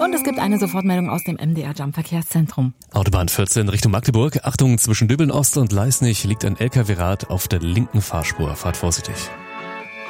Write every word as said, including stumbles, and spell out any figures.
Und es gibt eine Sofortmeldung aus dem M D R Jump Verkehrszentrum. Autobahn vierzehn Richtung Magdeburg. Achtung, zwischen Dübeln Ost und Leisnig liegt ein L K W-Rad auf der linken Fahrspur. Fahrt vorsichtig.